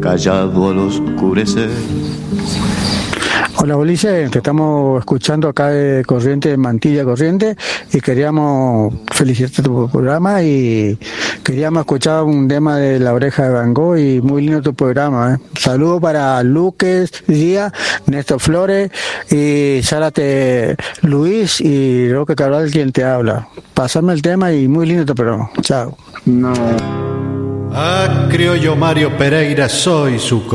callado al oscurecer. Hola Ulises, te estamos escuchando acá de Corrientes, Mantilla Corrientes, y queríamos felicitarte tu programa y queríamos escuchar un tema de La Oreja de Van Gogh y muy lindo tu programa. Saludos para Luques Díaz, Néstor Flores y Zárate Luis y Roque Cabral quien te habla. Pasarme el tema y muy lindo tu programa. Chao. Criollo Mario Pereira, soy su